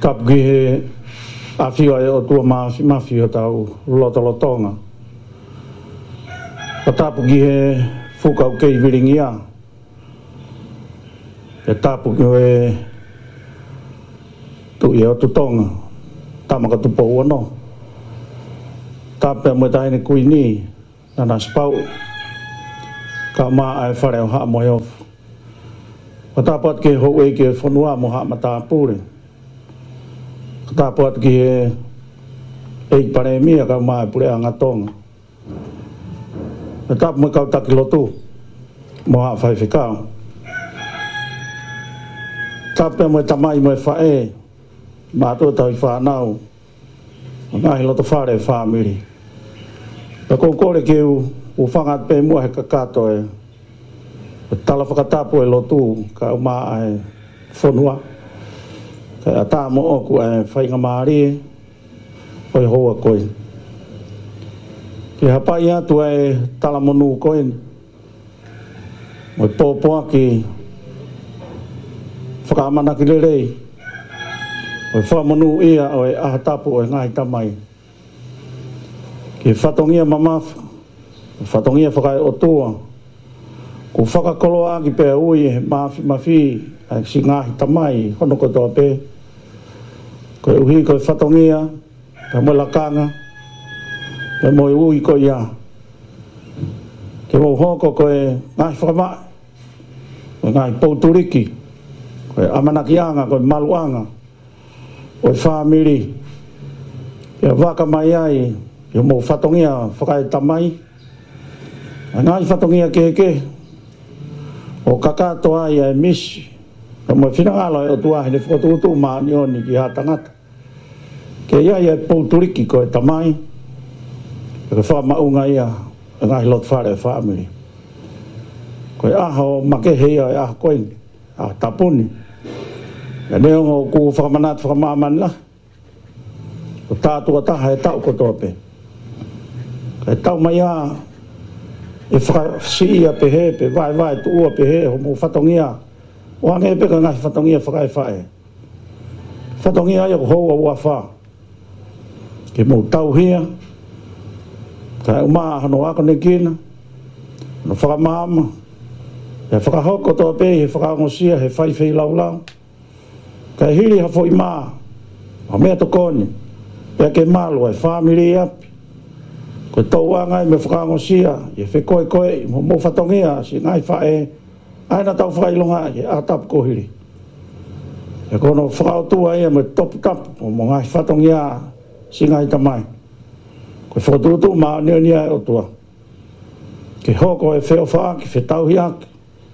Tapuki he awhiwa e o tua mafi o tau lotolotonga. O tapuki he whukau kei viringia. E tapuki he tu i o tutonga. Tamaka tupo uano. Tapuki mo tahine kuini nana spau. Ka maa e whare o haa mo heofu. O tapuat ke ho e ke whanua mo haa matapure. O tapuat ke e pare mia ka maa e pure a ngatonga. O tapu mo kau takilotu mo haa whaiwhikao. Tapu mo e tamai mo e whae. Mātua tau i whanau. O ngahi loto whare e whamiri. E kou kore ke u whangat pe mua he kakato e. Tala whakatapu e lotu ka umaa e whanua. Ka ata mo oku e whainga maari o i hoa koe. Ki hapai atu e tala monu koe. Mo i pōpoa ki whakaamana ki lerei. O i whamonu ia o e ahatapu o e ngai tamai. Ki whatongia mamafu. Whatongia whakai o tua. Ko whakakoloa ki pēr ui e mafi a si ngahi tamai hono kotoa pē. Ko e uhi ko e whatongia, ka mo lakanga, ka mo e ui ko ia. Ke mo hoko ko e ngahi whakamai, ko e ngahi pouturiki, ko e amanakianga, ko e maluanga, ko e whamiri. Ke waka mai ai, ke mo whatongia whakai tamai, ngahi whatongia keke, o kakato ai e misi. Ka mo whinangalo e o tuahi ne whakatutu maani oni ki ha tangata. Ke ia e pouturiki ko e tamai. E ka whamaunga ia e ngahi lot whare e whamiri. Ko e aha o makehea e aha koini. Aha tapuni. E neongo ku whakamanat whakamaman la. O tātua taha e tau kotoa pe. Ka e tau mai a e whakasiia pe he, pe vai tu ua pe he, ho mo whatongia. O ange pe ka ngahi whatongia whakai whae. Whatongia ia ko houa ua wha. Ke mo tau hia. Ka umaa hano ako ne kina. No whakamama. E whakahoko toa pe, he whakangosia, he whaiwhei laulau. Ka hiri hafo i maa. O mea to kone. Pea ke malo e whamiri api. Ko tau angai me whakangosia, e whekoe koe, mo whatongia, si ngai whae, aina tau whailonga, e atapu kohiri. E kono whakautua ia me topu tapu, mo ngai whatongia, si ngai tamai. Ko whakatutu maa neonia e otua. Ke hoko e wheo wha, ki whetau hiaki.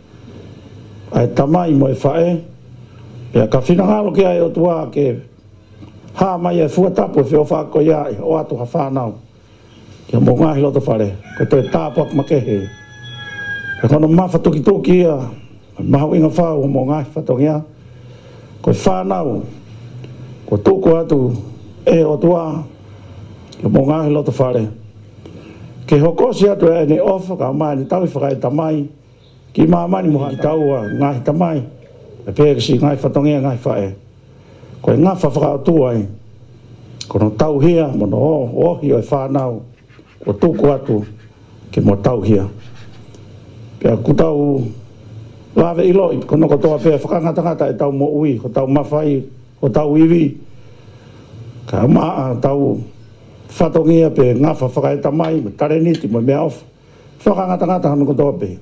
Ai tamai mo e whae, e ka whinangalo ki ai otua, ke haa mai e fuatapu e wheo wha ko ia, e o atu ha whanau. Kia mo ngahi loto whare, ko te tāpuak makehe. E kono mawhatuki ia, mahu inga whau mo ngahi whatongia. Ko whanau, ko tūko atu e o tua, kia mo ngahi loto whare. Ke hokosi atu e ne ofa, ka mai ni tau i whakai tamai, ki mamani mo ki taua ngahi tamai, e pēkisi ngahi whatongia ngahi whae. Ko e ngawha whakautua ai, kono tau hia, mono ohi o e whanau, o tūku atu ke mo tau hia. Pea ku tau lawe iloi, kono kotoa pea whakangatangata e tau mo ui, ko tau mawhai, ko tau iwi. Ka maa tau whatongia pe ngawha whakaeta mai, me tareniti, mo mea ofa. Whakangatangata hano kotoa pe.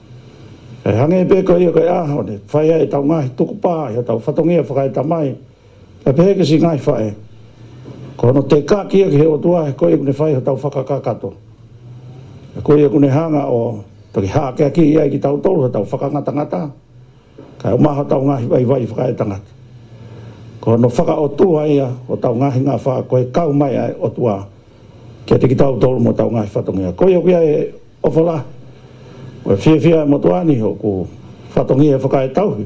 E hange pe ko ia koe aho, ne whaia e tau ngahi tuku pā, ia tau whatongia whakaeta mai. E peheke si ngai whae. Kono te kākia ki he o tua he koe kune whai ho tau whakakakato. E koe kune hanga o toki hākea ki ia ki tau tolu ho tau whakangatangata. Ka umaha tau ngahi vai whakae tangata. Kono whaka o tua ia o tau ngahi ngā wha koe kau mai ai o tua. Kia te ki tau tolu mo tau ngahi whatongia. Koe o kia e ofala. Koe whia mo tuani ho ku whatongia whakae tauhi.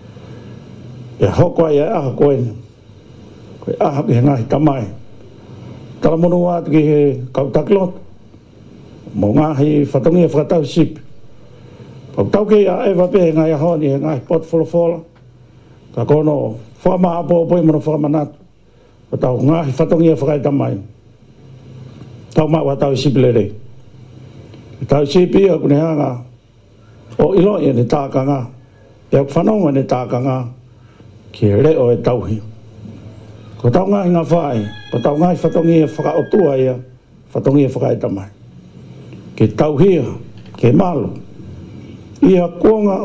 E hoko ai e aha koe. Koe aha ki he ngahi tamai. Tala mono atu ki he kautakilot. Mo ngahi whatongia whakatau sip. Pau tau ke a ewa pe he ngai ahoni he ngai pot wholofola. ka kono whama apo poi mono whamanatu o tau ngahi whatongia whakai tamai tau mawa tau sipilere tau sipi o kune hanga o ilo ia ni tākanga e whanonga ni tākanga ki reo e tauhi ko tau ngahi ngā whae ko tau ngahi whatongia whakaotua ia whatongia whakai tamai ke tauhia ke malo ia kuonga